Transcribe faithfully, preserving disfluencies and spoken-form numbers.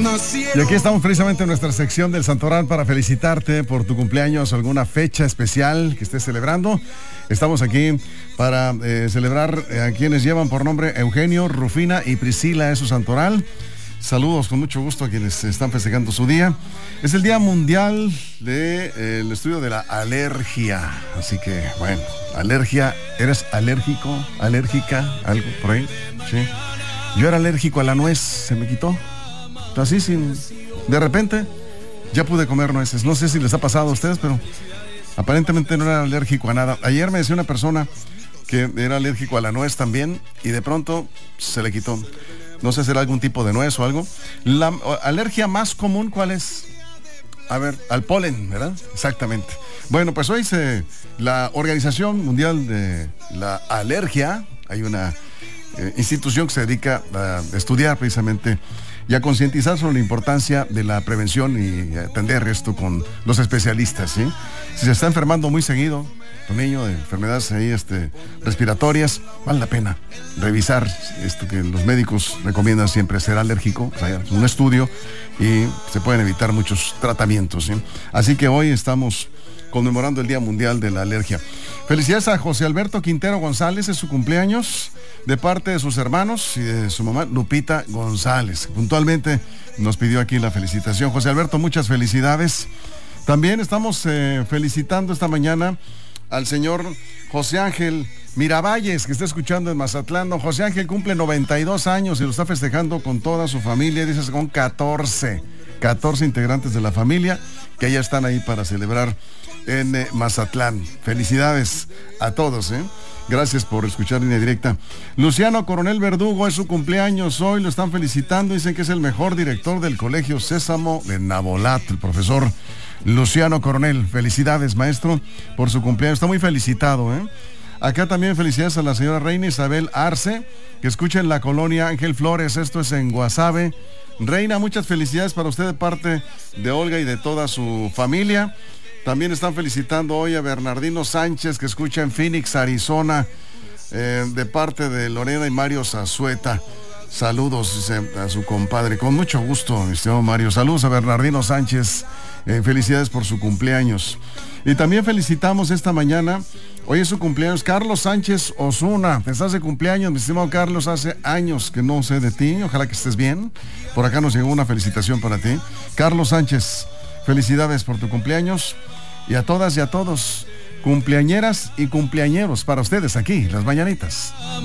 Y aquí estamos precisamente en nuestra sección del Santoral para felicitarte por tu cumpleaños, alguna fecha especial que estés celebrando. Estamos aquí para eh, celebrar a quienes llevan por nombre Eugenio, Rufina y Priscila, es su santoral. Saludos con mucho gusto a quienes están festejando su día. Es el Día Mundial del de, eh, estudio de la alergia. Así que, bueno, alergia, ¿eres alérgico, alérgica, algo por ahí? Sí. Yo era alérgico a la nuez, se me quitó. Así, sin, de repente, ya pude comer nueces. No sé si les ha pasado a ustedes, pero aparentemente no era alérgico a nada. Ayer me decía una persona que era alérgico a la nuez también y de pronto se le quitó. No sé si era algún tipo de nuez o algo. La alergia más común, ¿cuál es? A ver, al polen, ¿verdad? Exactamente. Bueno, pues hoy se, la Organización Mundial de la Alergia, hay una eh, institución que se dedica a estudiar precisamente y a concientizar sobre la importancia de la prevención y atender esto con los especialistas, ¿sí? Si se está enfermando muy seguido, un niño de enfermedades ahí, este, respiratorias, vale la pena revisar esto que los médicos recomiendan siempre, ser alérgico, o sea, un estudio y se pueden evitar muchos tratamientos, ¿sí? Así que hoy estamos conmemorando el Día Mundial de la Alergia. Felicidades a José Alberto Quintero González, es su cumpleaños, de parte de sus hermanos y de su mamá Lupita González. Puntualmente nos pidió aquí la felicitación. José Alberto, muchas felicidades. También estamos eh, felicitando esta mañana al señor José Ángel Miravalles, que está escuchando en Mazatlán. Don José Ángel cumple noventa y dos años y lo está festejando con toda su familia, dices con catorce, catorce integrantes de la familia que ya están ahí para celebrar en eh, Mazatlán. Felicidades a todos, ¿eh? Gracias por escuchar Línea Directa. Luciano Coronel Verdugo, es su cumpleaños hoy, lo están felicitando, dicen que es el mejor director del Colegio Sésamo de Nabolat, el profesor Luciano Coronel. Felicidades, maestro, por su cumpleaños, está muy felicitado, ¿eh? Acá también felicidades a la señora Reina Isabel Arce, que escucha en la colonia Ángel Flores, esto es en Guasave. Reina, muchas felicidades para usted de parte de Olga y de toda su familia. También están felicitando hoy a Bernardino Sánchez, que escucha en Phoenix, Arizona, eh, de parte de Lorena y Mario Zazueta. Saludos a su compadre, con mucho gusto, mi estimado Mario. Saludos a Bernardino Sánchez, eh, felicidades por su cumpleaños. Y también felicitamos esta mañana, hoy es su cumpleaños, Carlos Sánchez Osuna. Estás de cumpleaños, mi estimado Carlos, hace años que no sé de ti, ojalá que estés bien. Por acá nos llegó una felicitación para ti. Carlos Sánchez, felicidades por tu cumpleaños. Y a todas y a todos, cumpleañeras y cumpleañeros para ustedes aquí, las mañanitas.